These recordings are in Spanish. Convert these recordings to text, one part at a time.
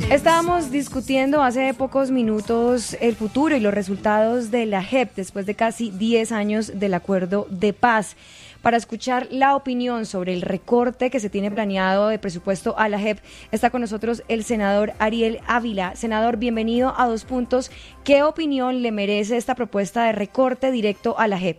Estábamos discutiendo hace pocos minutos el futuro y los resultados de la JEP después de casi 10 años del acuerdo de paz. Para escuchar la opinión sobre el recorte que se tiene planeado de presupuesto a la JEP, está con nosotros el senador Ariel Ávila. Senador, bienvenido a Dos Puntos. ¿Qué opinión le merece esta propuesta de recorte directo a la JEP?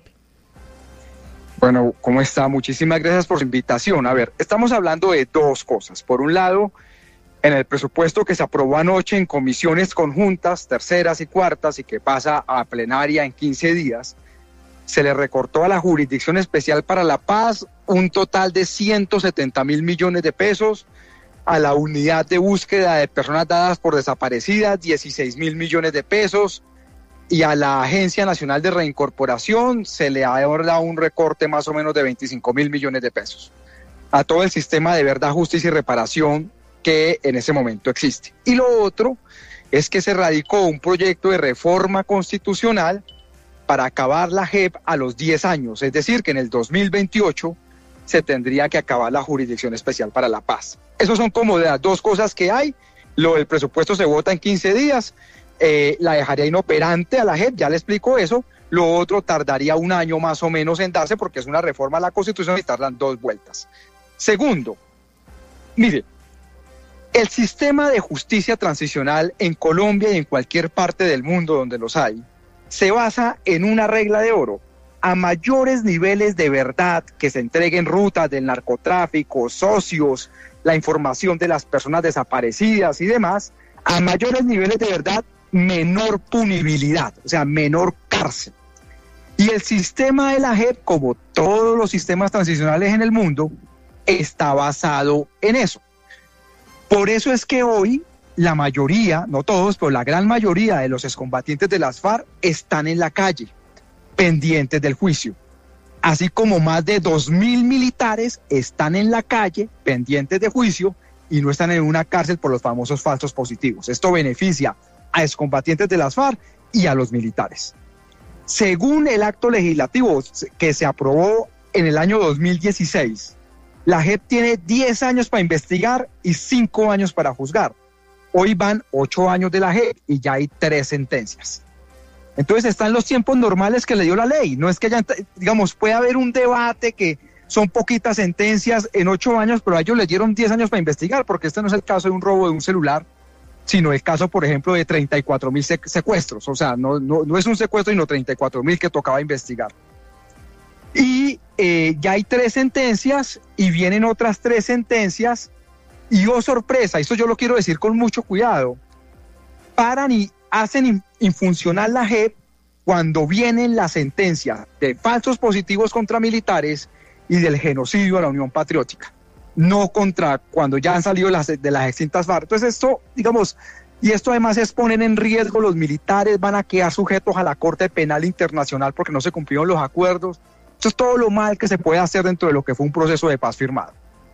Bueno, ¿cómo está? Muchísimas gracias por su invitación. A ver, estamos hablando de dos cosas. Por un lado, en el presupuesto que se aprobó anoche en comisiones conjuntas, terceras y cuartas, y que pasa a plenaria en 15 días, se le recortó a la Jurisdicción Especial para la Paz un total de 170.000 millones de pesos, a la Unidad de Búsqueda de Personas Dadas por Desaparecidas 16.000 millones de pesos, y a la Agencia Nacional de Reincorporación se le ha dado un recorte más o menos de 25.000 millones de pesos. A todo el sistema de verdad, justicia y reparación que en ese momento existe. Y lo otro es que se radicó un proyecto de reforma constitucional para acabar la JEP a los 10 años, es decir, que en el 2028 se tendría que acabar la Jurisdicción Especial para la Paz. Esas son como de las dos cosas que hay. Lo del presupuesto se vota en 15 días, la dejaría inoperante a la JEP, ya le explico eso. Lo otro tardaría un año más o menos en darse porque es una reforma a la Constitución y tardan 2 vueltas. Segundo, mire, el sistema de justicia transicional en Colombia y en cualquier parte del mundo donde los hay, se basa en una regla de oro. A mayores niveles de verdad que se entreguen rutas del narcotráfico, socios, la información de las personas desaparecidas y demás, a mayores niveles de verdad, menor punibilidad, o sea, menor cárcel. Y el sistema de la JEP, como todos los sistemas transicionales en el mundo, está basado en eso. Por eso es que hoy la mayoría, no todos, pero la gran mayoría de los excombatientes de las FARC están en la calle, pendientes del juicio. Así como más de 2.000 militares están en la calle, pendientes de juicio, y no están en una cárcel por los famosos falsos positivos. Esto beneficia a excombatientes de las FARC y a los militares. Según el acto legislativo que se aprobó en el año 2016, la JEP tiene 10 años para investigar y 5 años para juzgar. Hoy van 8 años de la JEP y ya hay 3 sentencias. Entonces están los tiempos normales que le dio la ley. No es que haya, digamos, puede haber un debate que son poquitas sentencias en 8 años, pero a ellos les dieron 10 años para investigar, porque este no es el caso de un robo de un celular, sino el caso, por ejemplo, de 34.000 secuestros. O sea, no es un secuestro, sino 34.000 que tocaba investigar. Y ya hay 3 sentencias y vienen otras 3 sentencias y oh sorpresa, esto yo lo quiero decir con mucho cuidado, paran y hacen infuncionar la JEP cuando vienen las sentencias de falsos positivos contra militares y del genocidio a la Unión Patriótica, no contra cuando ya han salido de las extintas FARC. Entonces esto, digamos, y esto además es poner en riesgo, los militares van a quedar sujetos a la Corte Penal Internacional porque no se cumplieron los acuerdos. Esto es todo lo mal que se puede hacer dentro de lo que fue un proceso de paz firmado.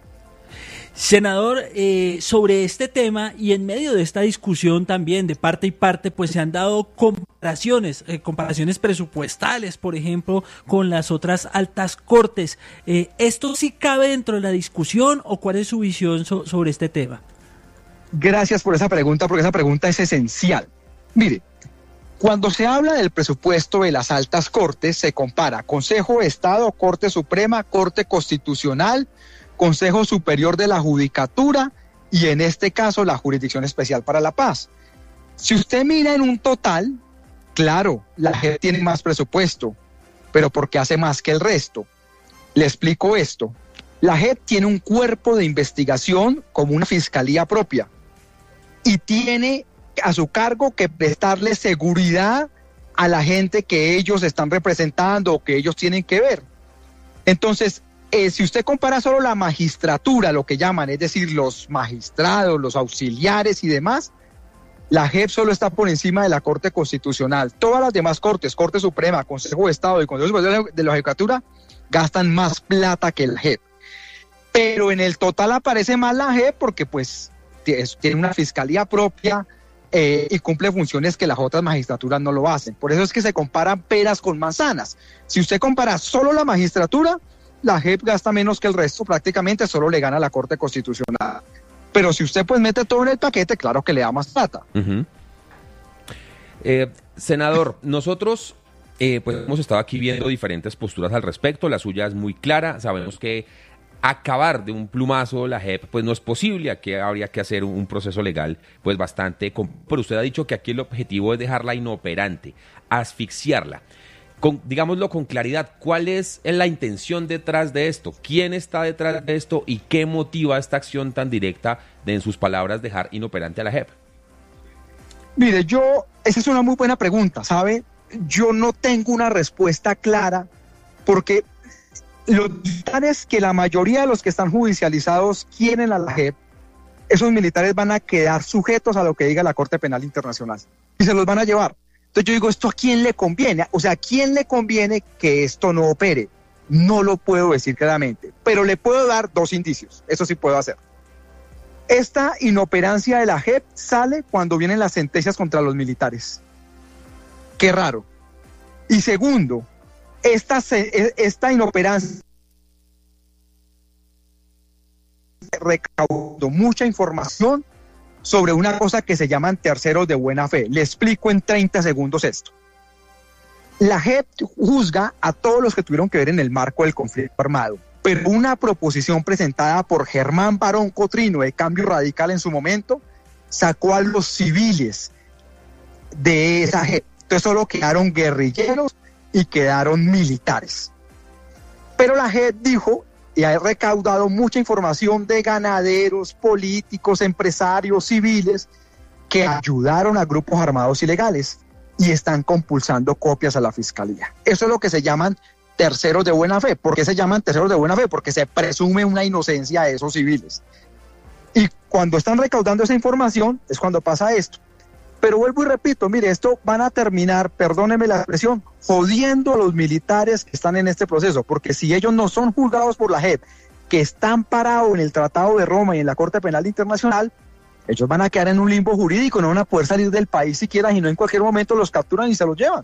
Senador, sobre este tema y en medio de esta discusión también de parte y parte, pues se han dado comparaciones presupuestales, por ejemplo, con las otras altas cortes. ¿Esto sí cabe dentro de la discusión o cuál es su visión sobre este tema? Gracias por esa pregunta, porque esa pregunta es esencial. Mire, cuando se habla del presupuesto de las altas cortes, se compara Consejo de Estado, Corte Suprema, Corte Constitucional, Consejo Superior de la Judicatura y en este caso la Jurisdicción Especial para la Paz. Si usted mira en un total, claro, la JEP tiene más presupuesto, pero porque hace más que el resto. Le explico esto. La JEP tiene un cuerpo de investigación como una fiscalía propia y tiene a su cargo que prestarle seguridad a la gente que ellos están representando o que ellos tienen que ver. Entonces, si usted compara solo la magistratura, lo que llaman, es decir, los magistrados, los auxiliares y demás, la JEP solo está por encima de la Corte Constitucional. Todas las demás cortes, Corte Suprema, Consejo de Estado y Consejo Superior de la Judicatura, gastan más plata que la JEP. Pero en el total aparece más la JEP porque pues tiene una fiscalía propia y cumple funciones que las otras magistraturas no lo hacen. Por eso es que se comparan peras con manzanas. Si usted compara solo la magistratura, la JEP gasta menos que el resto, prácticamente solo le gana a la Corte Constitucional. Pero si usted pues mete todo en el paquete, claro que le da más plata. Uh-huh. Senador, nosotros pues hemos estado aquí viendo diferentes posturas al respecto. La suya es muy clara. Sabemos que acabar de un plumazo la JEP pues no es posible. Aquí habría que hacer un proceso legal pues bastante... Pero usted ha dicho que aquí el objetivo es dejarla inoperante, asfixiarla. Digámoslo con claridad, ¿cuál es la intención detrás de esto? ¿Quién está detrás de esto? ¿Y qué motiva esta acción tan directa de, en sus palabras, dejar inoperante a la JEP? Mire, esa es una muy buena pregunta, ¿sabe? Yo no tengo una respuesta clara, porque lo tal es que la mayoría de los que están judicializados quieren a la JEP. Esos militares van a quedar sujetos a lo que diga la Corte Penal Internacional y se los van a llevar. Entonces yo digo, ¿esto a quién le conviene? O sea, ¿a quién le conviene que esto no opere? No lo puedo decir claramente, pero le puedo dar 2 indicios. Eso sí puedo hacer. Esta inoperancia de la JEP sale cuando vienen las sentencias contra los militares. Qué raro. Y segundo, esta inoperancia recaudó mucha información sobre una cosa que se llaman terceros de buena fe. Le explico en 30 segundos esto. La JEP juzga a todos los que tuvieron que ver en el marco del conflicto armado, pero una proposición presentada por Germán Barón Cotrino de Cambio Radical en su momento sacó a los civiles de esa JEP. Entonces solo quedaron guerrilleros y quedaron militares. Pero la JEP dijo, y ha recaudado mucha información de ganaderos, políticos, empresarios, civiles, que ayudaron a grupos armados ilegales y están compulsando copias a la fiscalía. Eso es lo que se llaman terceros de buena fe. ¿Por qué se llaman terceros de buena fe? Porque se presume una inocencia de esos civiles. Y cuando están recaudando esa información es cuando pasa esto. Pero vuelvo y repito, mire, esto van a terminar, perdóneme la expresión, jodiendo a los militares que están en este proceso, porque si ellos no son juzgados por la JEP, que están parados en el Tratado de Roma y en la Corte Penal Internacional, ellos van a quedar en un limbo jurídico, no van a poder salir del país siquiera, y no en cualquier momento los capturan y se los llevan.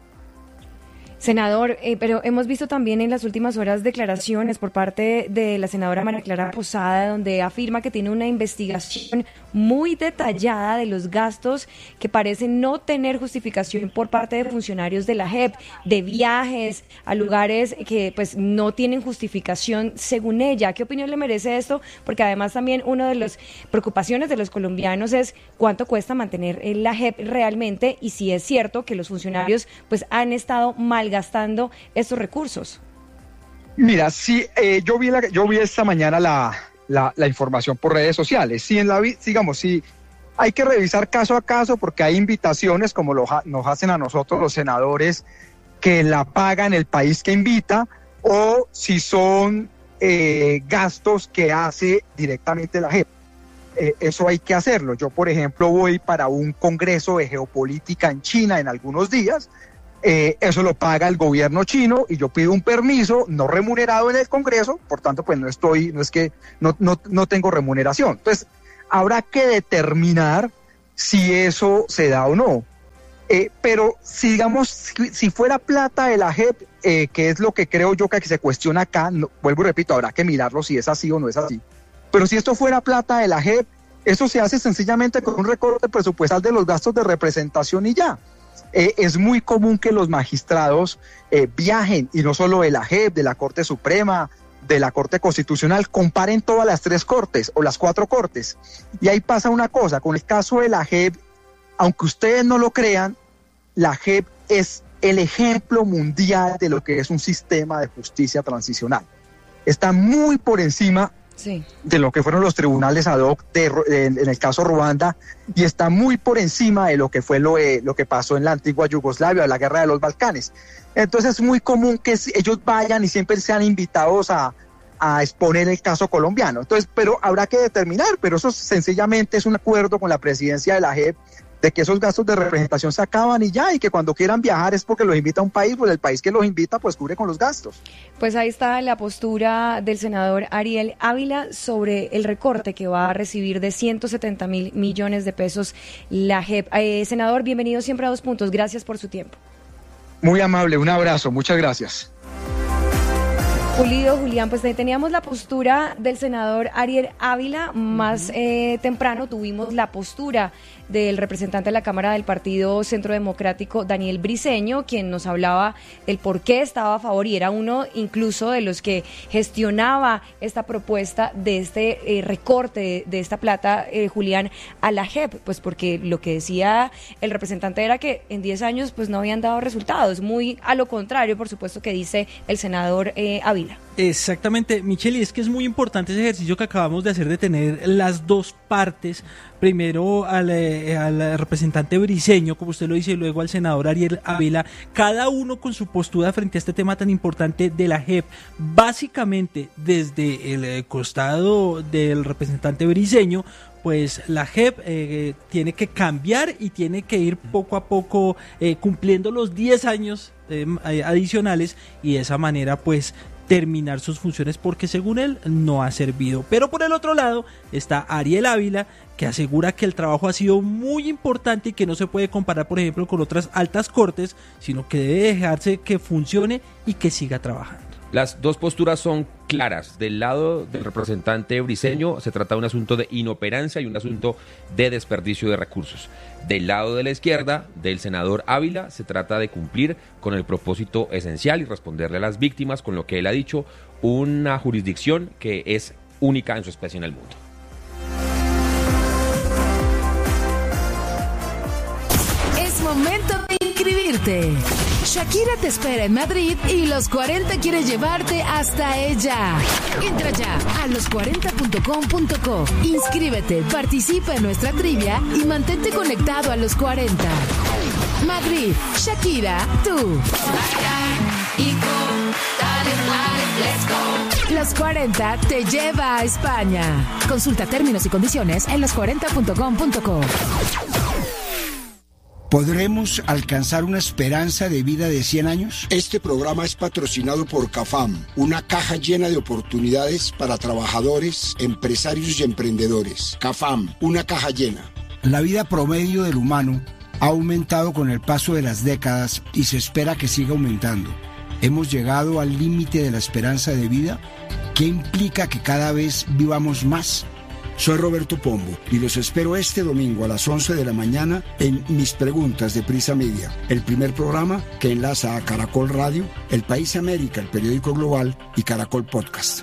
Senador, pero hemos visto también en las últimas horas declaraciones por parte de la senadora María Clara Posada, donde afirma que tiene una investigación muy detallada de los gastos que parecen no tener justificación por parte de funcionarios de la JEP, de viajes a lugares que pues no tienen justificación según ella. ¿Qué opinión le merece esto? Porque además también una de las preocupaciones de los colombianos es cuánto cuesta mantener la JEP realmente, y si es cierto que los funcionarios pues han estado malgastando estos recursos. Mira, sí, yo vi esta mañana la información por redes sociales. Sí, digamos, sí, hay que revisar caso a caso, porque hay invitaciones como nos hacen a nosotros los senadores, que la pagan el país que invita, o si son gastos que hace directamente la JEP. Eso hay que hacerlo. Yo, por ejemplo, voy para un congreso de geopolítica en China en algunos días. Eso lo paga el gobierno chino y yo pido un permiso no remunerado en el Congreso, por tanto pues no tengo remuneración. Entonces habrá que determinar si eso se da o no. Pero si fuera plata de la JEP, que es lo que creo yo que se cuestiona acá, vuelvo y repito, habrá que mirarlo si es así o no es así. Pero si esto fuera plata de la JEP, eso se hace sencillamente con un recorte presupuestal de los gastos de representación y ya. Es muy común que los magistrados viajen, y no solo de la JEP, de la Corte Suprema, de la Corte Constitucional, comparen todas las 3 cortes o las 4 cortes. Y ahí pasa una cosa, con el caso de la JEP, aunque ustedes no lo crean, la JEP es el ejemplo mundial de lo que es un sistema de justicia transicional. Está muy por encima de lo que fueron los tribunales ad hoc en el caso Ruanda, y está muy por encima de lo que fue lo que pasó en la antigua Yugoslavia, la guerra de los Balcanes. Entonces es muy común que ellos vayan y siempre sean invitados a exponer el caso colombiano. Entonces, pero habrá que determinar, pero eso sencillamente es un acuerdo con la presidencia de la JEP, de que esos gastos de representación se acaban y ya, y que cuando quieran viajar es porque los invita a un país, pues el país que los invita pues cubre con los gastos. Pues ahí está la postura del senador Ariel Ávila sobre el recorte que va a recibir de 170.000 millones de pesos la JEP. Senador, bienvenido siempre a 2 Puntos, gracias por su tiempo. Muy amable, un abrazo, muchas gracias. Julián, pues teníamos la postura del senador Ariel Ávila, más temprano tuvimos la postura del representante de la Cámara del Partido Centro Democrático, Daniel Briceño, quien nos hablaba del por qué estaba a favor y era uno incluso de los que gestionaba esta propuesta de este recorte de esta plata, Julián, a la JEP, pues porque lo que decía el representante era que en 10 años pues no habían dado resultados, muy a lo contrario, por supuesto, que dice el senador Ávila. Exactamente, Michelle, y es que es muy importante ese ejercicio que acabamos de hacer de tener las dos partes, primero al representante Briceño, como usted lo dice, y luego al senador Ariel Ávila, cada uno con su postura frente a este tema tan importante de la JEP. Básicamente, desde el costado del representante Briceño, pues la JEP tiene que cambiar y tiene que ir poco a poco cumpliendo los 10 años adicionales y de esa manera pues terminar sus funciones porque según él no ha servido. Pero por el otro lado está Ariel Ávila, que asegura que el trabajo ha sido muy importante y que no se puede comparar, por ejemplo, con otras altas cortes, sino que debe dejarse que funcione y que siga trabajando. Las dos posturas son claras. Del lado del representante Briceño se trata de un asunto de inoperancia y un asunto de desperdicio de recursos. Del lado de la izquierda, del senador Ávila, se trata de cumplir con el propósito esencial y responderle a las víctimas con lo que él ha dicho, una jurisdicción que es única en su especie en el mundo. Es momento de inscribirte. Shakira te espera en Madrid y Los 40 quiere llevarte hasta ella. Entra ya a los40.com.co. Inscríbete, participa en nuestra trivia y mantente conectado a Los 40. Madrid, Shakira, tú. Los 40 te lleva a España. Consulta términos y condiciones en los40.com.co. ¿Podremos alcanzar una esperanza de vida de 100 años? Este programa es patrocinado por CAFAM, una caja llena de oportunidades para trabajadores, empresarios y emprendedores. CAFAM, una caja llena. La vida promedio del humano ha aumentado con el paso de las décadas y se espera que siga aumentando. ¿Hemos llegado al límite de la esperanza de vida? ¿Qué implica que cada vez vivamos más? Soy Roberto Pombo y los espero este domingo a las 11 de la mañana en Mis Preguntas de Prisa Media, el primer programa que enlaza a Caracol Radio, El País América, el periódico global y Caracol Podcast.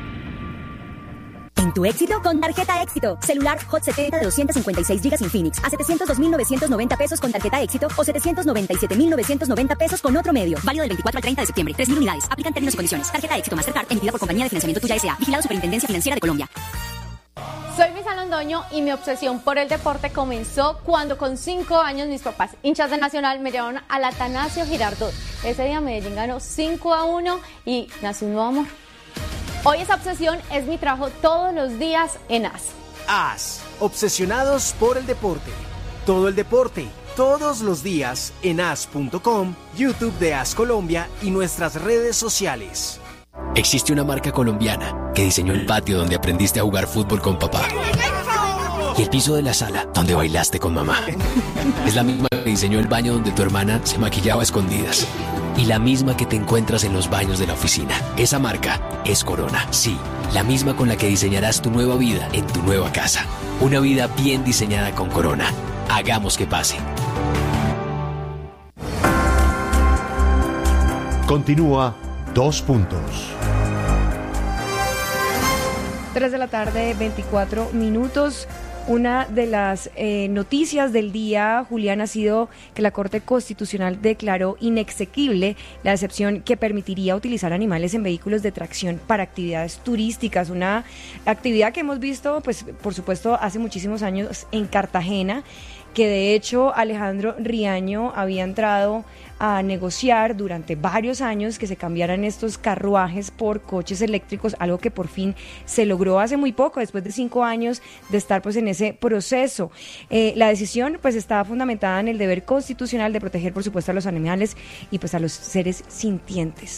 En tu éxito con Tarjeta Éxito. Celular Hot 70 de 256 GB Infinix a 702.990 pesos con Tarjeta Éxito o 797.990 pesos con otro medio. Válido del 24 al 30 de septiembre. 3.000 unidades. Aplican términos y condiciones. Tarjeta Éxito Mastercard emitida por Compañía de Financiamiento Tuya S.A. Vigilado Superintendencia Financiera de Colombia. Soy Misa Londoño y mi obsesión por el deporte comenzó cuando con 5 años mis papás, hinchas de Nacional, me llevaron al Atanasio Girardot. Ese día Medellín ganó 5-1 y nació un nuevo amor. Hoy esa obsesión es mi trabajo todos los días en AS. AS, obsesionados por el deporte. Todo el deporte, todos los días en as.com, YouTube de AS Colombia y nuestras redes sociales. Existe una marca colombiana que diseñó el patio donde aprendiste a jugar fútbol con papá y el piso de la sala donde bailaste con mamá. Es la misma que diseñó el baño donde tu hermana se maquillaba a escondidas y la misma que te encuentras en los baños de la oficina. Esa marca es Corona, sí, la misma con la que diseñarás tu nueva vida en tu nueva casa. Una vida bien diseñada con Corona. Hagamos que pase. Continúa 2 puntos. 3 de la tarde, 24 minutos. Una de las noticias del día, Julián, ha sido que la Corte Constitucional declaró inexequible la excepción que permitiría utilizar animales en vehículos de tracción para actividades turísticas, una actividad que hemos visto, pues, por supuesto, hace muchísimos años en Cartagena, que de hecho Alejandro Riaño había entrado a negociar durante varios años que se cambiaran estos carruajes por coches eléctricos, algo que por fin se logró hace muy poco, después de 5 años de estar pues en ese proceso. La decisión pues estaba fundamentada en el deber constitucional de proteger por supuesto a los animales y pues a los seres sintientes.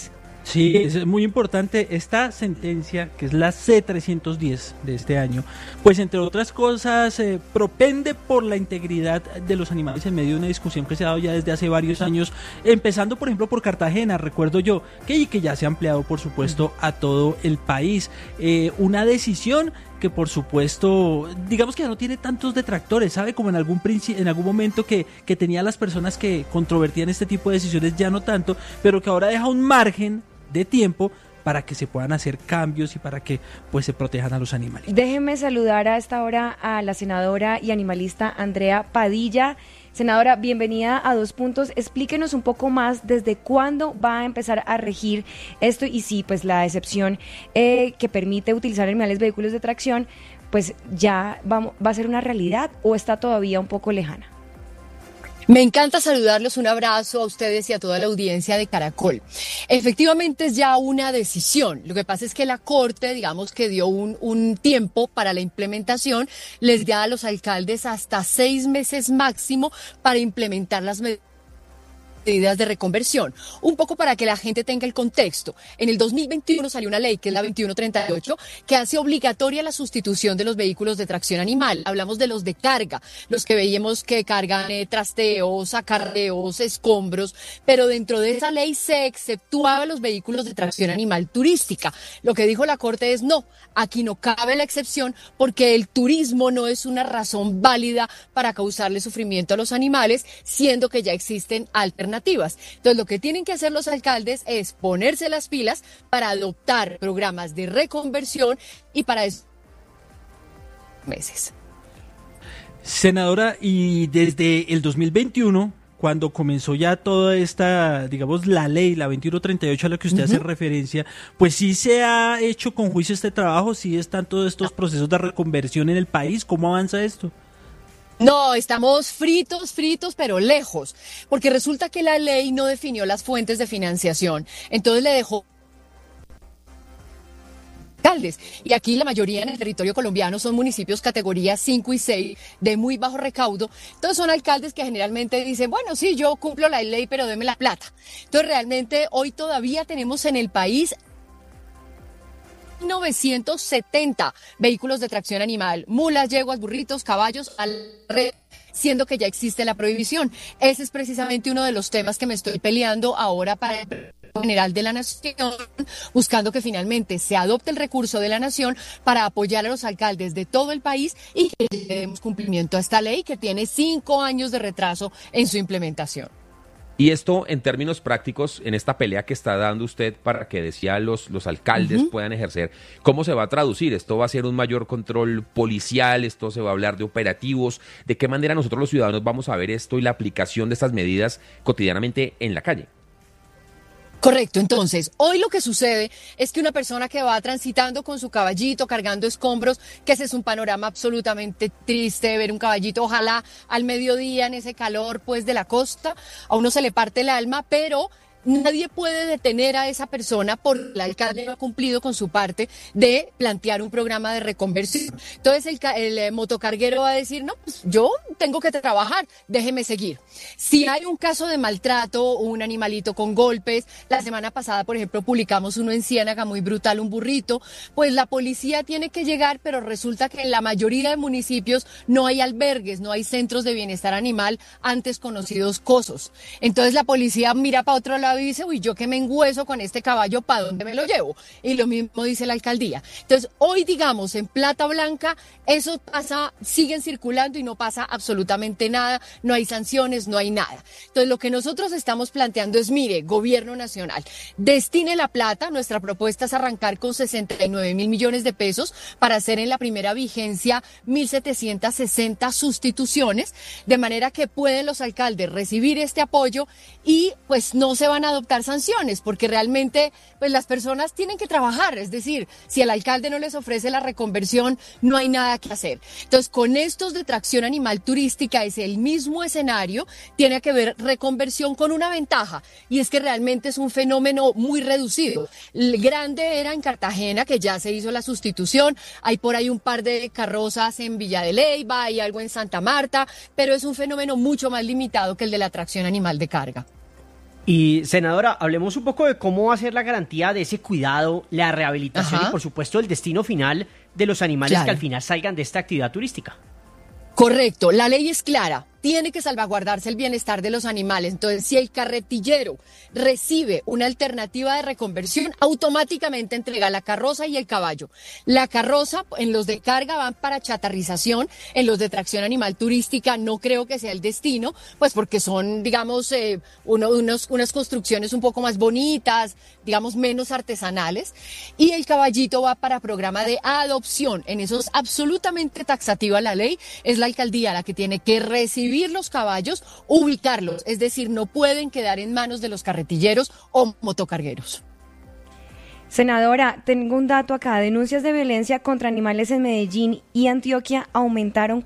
Sí, es muy importante esta sentencia, que es la C-310 de este año, pues entre otras cosas propende por la integridad de los animales en medio de una discusión que se ha dado ya desde hace varios años, empezando por ejemplo por Cartagena, recuerdo yo, que ya se ha ampliado por supuesto a todo el país. Una decisión que por supuesto, digamos que ya no tiene tantos detractores, ¿sabe? Como en algún momento que tenía las personas que controvertían este tipo de decisiones, ya no tanto, pero que ahora deja un margen de tiempo para que se puedan hacer cambios y para que pues se protejan a los animales. Déjeme saludar a esta hora a la senadora y animalista Andrea Padilla. Senadora, bienvenida a Dos Puntos. Explíquenos un poco más desde cuándo va a empezar a regir esto y si pues la excepción que permite utilizar animales vehículos de tracción pues ya va a ser una realidad o está todavía un poco lejana. Me encanta saludarlos, un abrazo a ustedes y a toda la audiencia de Caracol. Efectivamente es ya una decisión, lo que pasa es que la Corte, digamos que dio un tiempo para la implementación, les da a los alcaldes hasta 6 meses máximo para implementar las medidas de reconversión. Un poco para que la gente tenga el contexto. En el 2021 salió una ley, que es la 2138, que hace obligatoria la sustitución de los vehículos de tracción animal. Hablamos de los de carga, los que veíamos que cargan trasteos, acarreos, escombros, pero dentro de esa ley se exceptuaban los vehículos de tracción animal turística. Lo que dijo la Corte es no, aquí no cabe la excepción porque el turismo no es una razón válida para causarle sufrimiento a los animales, siendo que ya existen alternativas. Entonces, lo que tienen que hacer los alcaldes es ponerse las pilas para adoptar programas de reconversión y para eso meses. Senadora, y desde el 2021, cuando comenzó ya toda esta, digamos, la ley, la 2138 a la que usted hace referencia, pues sí se ha hecho con juicio este trabajo, sí están todos estos procesos de reconversión en el país. ¿Cómo avanza esto? No, estamos fritos, pero lejos, porque resulta que la ley no definió las fuentes de financiación, entonces le dejó alcaldes, y aquí la mayoría en el territorio colombiano son municipios categoría 5 y 6 de muy bajo recaudo, entonces son alcaldes que generalmente dicen, bueno, sí, yo cumplo la ley, pero deme la plata. Entonces realmente hoy todavía tenemos en el país 970 vehículos de tracción animal, mulas, yeguas, burritos, caballos, siendo que ya existe la prohibición. Ese es precisamente uno de los temas que me estoy peleando ahora para el General de la Nación, buscando que finalmente se adopte el recurso de la Nación para apoyar a los alcaldes de todo el país y que le demos cumplimiento a esta ley que tiene 5 años de retraso en su implementación. Y esto, en términos prácticos, en esta pelea que está dando usted para que, decía, los alcaldes puedan ejercer, ¿cómo se va a traducir? ¿Esto va a ser un mayor control policial? ¿Esto se va a hablar de operativos? ¿De qué manera nosotros los ciudadanos vamos a ver esto y la aplicación de estas medidas cotidianamente en la calle? Correcto, entonces, hoy lo que sucede es que una persona que va transitando con su caballito, cargando escombros, que ese es un panorama absolutamente triste, ver un caballito, ojalá al mediodía en ese calor pues de la costa, a uno se le parte el alma, pero nadie puede detener a esa persona porque el alcalde no ha cumplido con su parte de plantear un programa de reconversión. Entonces el motocarguero va a decir, no, pues yo tengo que trabajar, déjeme seguir. Si hay un caso de maltrato, un animalito con golpes, la semana pasada, por ejemplo, publicamos uno en Ciénaga muy brutal, un burrito, pues la policía tiene que llegar, pero resulta que en la mayoría de municipios no hay albergues, no hay centros de bienestar animal, antes conocidos COSOS. Entonces la policía mira para otro lado y dice, uy, yo que me engüeso con este caballo, ¿para dónde me lo llevo? Y lo mismo dice la alcaldía. Entonces, hoy, digamos, en Plata Blanca, eso pasa, siguen circulando y no pasa absolutamente nada, no hay sanciones, no hay nada. Entonces, lo que nosotros estamos planteando es, mire, gobierno nacional, destine la plata, nuestra propuesta es arrancar con 69.000 millones de pesos para hacer en la primera vigencia 1.760 sustituciones, de manera que pueden los alcaldes recibir este apoyo y pues no se van a adoptar sanciones, porque realmente pues las personas tienen que trabajar, es decir, si el alcalde no les ofrece la reconversión, no hay nada que hacer. Entonces, con estos de tracción animal turística es el mismo escenario, tiene que ver reconversión con una ventaja, y es que realmente es un fenómeno muy reducido. El grande era en Cartagena, que ya se hizo la sustitución, hay por ahí un par de carrozas en Villa de Leyva, hay algo en Santa Marta, pero es un fenómeno mucho más limitado que el de la tracción animal de carga. Y, senadora, hablemos un poco de cómo va a ser la garantía de ese cuidado, la rehabilitación y, por supuesto, el destino final de los animales que al final salgan de esta actividad turística. Correcto, la ley es clara. Tiene que salvaguardarse el bienestar de los animales. Entonces, si el carretillero recibe una alternativa de reconversión, automáticamente entrega la carroza y el caballo. La carroza en los de carga van para chatarrización, en los de tracción animal turística no creo que sea el destino, pues porque son, digamos, unas construcciones un poco más bonitas, digamos, menos artesanales. Y el caballito va para programa de adopción. En eso es absolutamente taxativa la ley. Es la alcaldía la que tiene que recibir los caballos, ubicarlos, es decir, no pueden quedar en manos de los carretilleros o motocargueros. Senadora, tengo un dato acá. Denuncias de violencia contra animales en Medellín y Antioquia aumentaron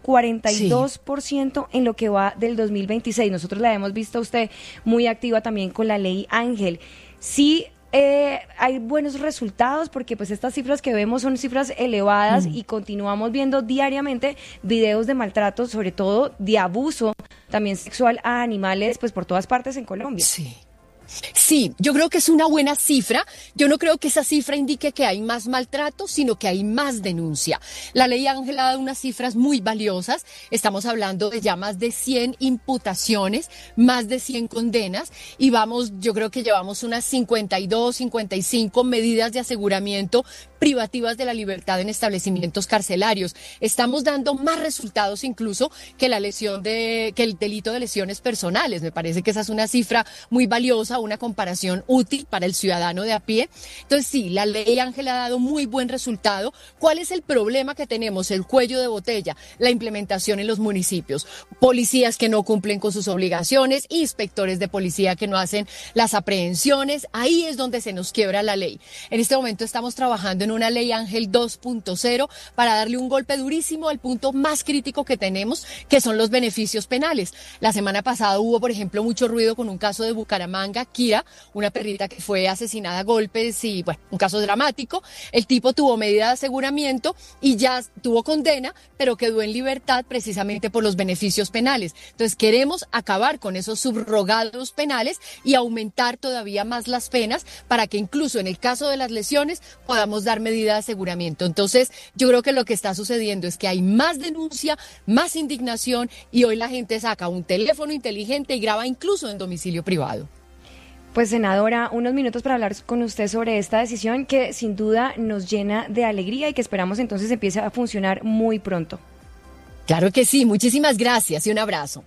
42% en lo que va del 2026. Nosotros la hemos visto a usted muy activa también con la ley Ángel. Sí, hay buenos resultados porque pues estas cifras que vemos son cifras elevadas y continuamos viendo diariamente videos de maltrato, sobre todo de abuso también sexual a animales pues por todas partes en Colombia. Sí, yo creo que es una buena cifra. Yo no creo que esa cifra indique que hay más maltrato, sino que hay más denuncia. La ley Ángel ha dado unas cifras muy valiosas. Estamos hablando de ya más de 100 imputaciones, más de 100 condenas y yo creo que llevamos unas 52, 55 medidas de aseguramiento privativas de la libertad en establecimientos carcelarios. Estamos dando más resultados incluso que que el delito de lesiones personales. Me parece que esa es una cifra muy valiosa, una comparación útil para el ciudadano de a pie. Entonces sí, la ley Ángel ha dado muy buen resultado. ¿Cuál es el problema que tenemos? El cuello de botella, la implementación en los municipios. Policías que no cumplen con sus obligaciones, inspectores de policía que no hacen las aprehensiones. Ahí es donde se nos quiebra la ley. En este momento estamos trabajando en una ley Ángel 2.0 para darle un golpe durísimo al punto más crítico que tenemos, que son los beneficios penales. La semana pasada hubo, por ejemplo, mucho ruido con un caso de Bucaramanga, Kira, una perrita que fue asesinada a golpes y, bueno, un caso dramático. El tipo tuvo medida de aseguramiento y ya tuvo condena, pero quedó en libertad precisamente por los beneficios penales. Entonces queremos acabar con esos subrogados penales y aumentar todavía más las penas para que incluso en el caso de las lesiones podamos dar medida de aseguramiento. Entonces yo creo que lo que está sucediendo es que hay más denuncia, más indignación y hoy la gente saca un teléfono inteligente y graba incluso en domicilio privado. Pues senadora, unos minutos para hablar con usted sobre esta decisión que sin duda nos llena de alegría y que esperamos entonces empiece a funcionar muy pronto. Claro que sí, muchísimas gracias y un abrazo.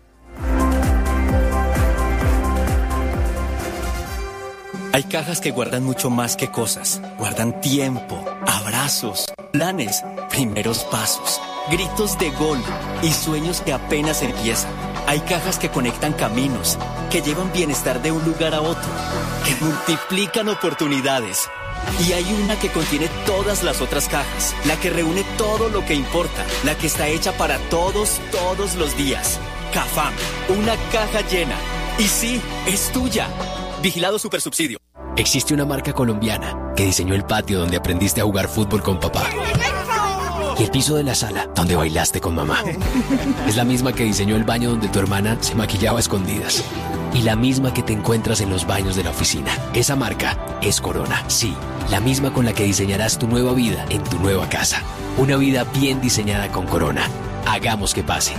Hay cajas que guardan mucho más que cosas. Guardan tiempo, abrazos, planes, primeros pasos, gritos de gol y sueños que apenas empiezan. Hay cajas que conectan caminos, que llevan bienestar de un lugar a otro, que multiplican oportunidades. Y hay una que contiene todas las otras cajas, la que reúne todo lo que importa, la que está hecha para todos los días. Cafam, una caja llena. Y sí, es tuya. Vigilado Supersubsidio. Existe una marca colombiana que diseñó el patio donde aprendiste a jugar fútbol con papá. Y el piso de la sala donde bailaste con mamá. Es la misma que diseñó el baño donde tu hermana se maquillaba a escondidas. Y la misma que te encuentras en los baños de la oficina. Esa marca es Corona. Sí, la misma con la que diseñarás tu nueva vida en tu nueva casa. Una vida bien diseñada con Corona. Hagamos que pase.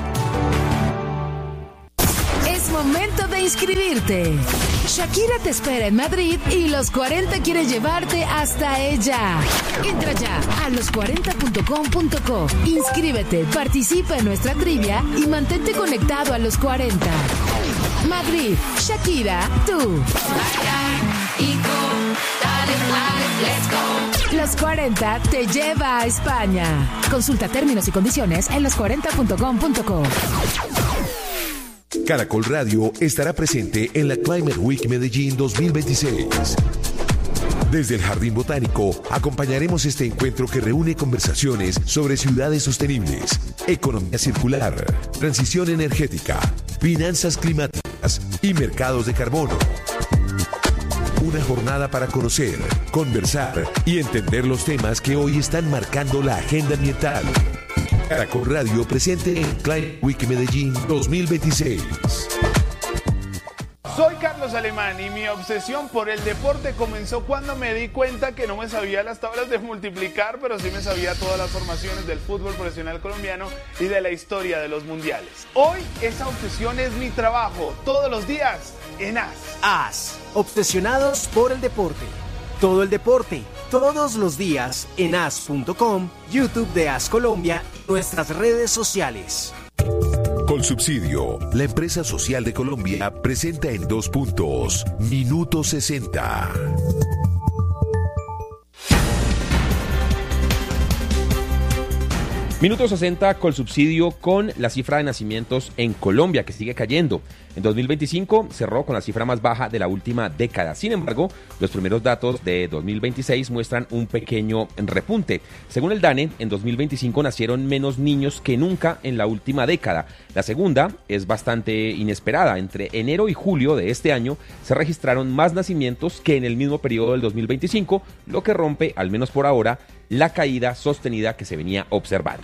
Momento de inscribirte. Shakira te espera en Madrid y Los 40 quiere llevarte hasta ella. Entra ya a los40.com.co. Inscríbete, participa en nuestra trivia y mantente conectado a Los 40. Madrid, Shakira, tú. Los 40 te lleva a España. Consulta términos y condiciones en los40.com.co. Caracol Radio estará presente en la Climate Week Medellín 2026. Desde el Jardín Botánico acompañaremos este encuentro que reúne conversaciones sobre ciudades sostenibles, economía circular, transición energética, finanzas climáticas y mercados de carbono. Una jornada para conocer, conversar y entender los temas que hoy están marcando la agenda ambiental. Caracol Radio presente en Climate Week Medellín 2026. Soy Carlos Alemán y mi obsesión por el deporte comenzó cuando me di cuenta que no me sabía las tablas de multiplicar, pero sí me sabía todas las formaciones del fútbol profesional colombiano y de la historia de los mundiales. Hoy esa obsesión es mi trabajo, todos los días en AS. AS, obsesionados por el deporte. Todo el deporte, todos los días en as.com, YouTube de AS Colombia, nuestras redes sociales. Colsubsidio, la empresa social de Colombia, presenta en 2 puntos, Minuto 60. Minuto 60, Colsubsidio, con la cifra de nacimientos en Colombia, que sigue cayendo. En 2025 cerró con la cifra más baja de la última década. Sin embargo, los primeros datos de 2026 muestran un pequeño repunte. Según el DANE, en 2025 nacieron menos niños que nunca en la última década. La segunda es bastante inesperada. Entre enero y julio de este año se registraron más nacimientos que en el mismo periodo del 2025, lo que rompe, al menos por ahora, la caída sostenida que se venía observando.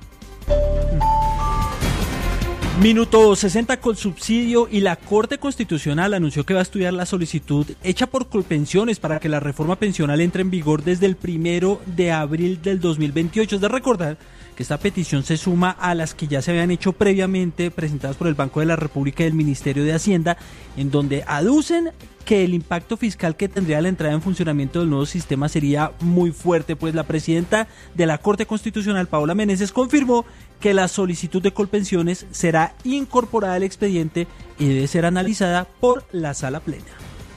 Minuto 60, Colsubsidio, y la Corte Constitucional anunció que va a estudiar la solicitud hecha por Colpensiones para que la reforma pensional entre en vigor desde el 1 de abril del 2028. Es de recordar que esta petición se suma a las que ya se habían hecho previamente, presentadas por el Banco de la República y el Ministerio de Hacienda, en donde aducen que el impacto fiscal que tendría la entrada en funcionamiento del nuevo sistema sería muy fuerte, pues la presidenta de la Corte Constitucional, Paola Meneses, confirmó que la solicitud de Colpensiones será incorporada al expediente y debe ser analizada por la Sala Plena.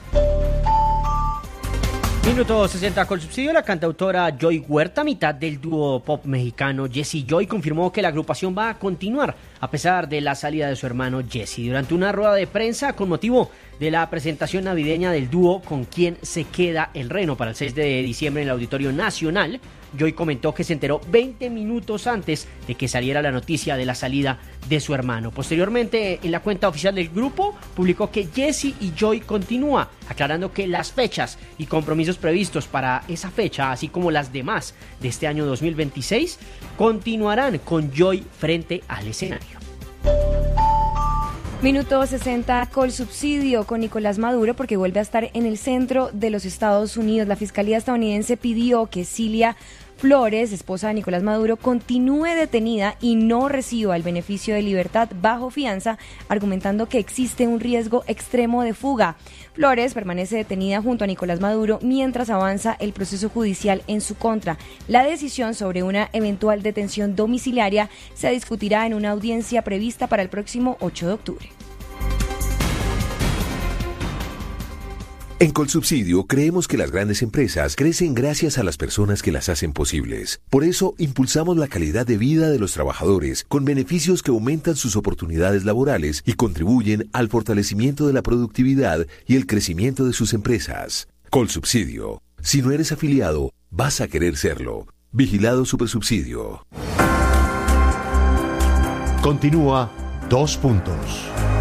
Minuto 60, Colsubsidio. La cantautora Joy Huerta, mitad del dúo pop mexicano Jesse Joy, confirmó que la agrupación va a continuar a pesar de la salida de su hermano Jesse. Durante una rueda de prensa con motivo de la presentación navideña del dúo Con Quién se queda el reno para el 6 de diciembre en el Auditorio Nacional, Joy comentó que se enteró 20 minutos antes de que saliera la noticia de la salida de su hermano. Posteriormente, en la cuenta oficial del grupo, publicó que Jesse y Joy continúa, aclarando que las fechas y compromisos previstos para esa fecha, así como las demás de este año 2026, continuarán con Joy frente al escenario. Minuto 60, Colsubsidio, con Nicolás Maduro, porque vuelve a estar en el centro de los Estados Unidos. La Fiscalía estadounidense pidió que Cilia Flores, esposa de Nicolás Maduro, continúe detenida y no reciba el beneficio de libertad bajo fianza, argumentando que existe un riesgo extremo de fuga. Flores permanece detenida junto a Nicolás Maduro mientras avanza el proceso judicial en su contra. La decisión sobre una eventual detención domiciliaria se discutirá en una audiencia prevista para el próximo 8 de octubre. En Colsubsidio creemos que las grandes empresas crecen gracias a las personas que las hacen posibles. Por eso impulsamos la calidad de vida de los trabajadores con beneficios que aumentan sus oportunidades laborales y contribuyen al fortalecimiento de la productividad y el crecimiento de sus empresas. Colsubsidio. Si no eres afiliado, vas a querer serlo. Vigilado Supersubsidio. Continúa 2 puntos.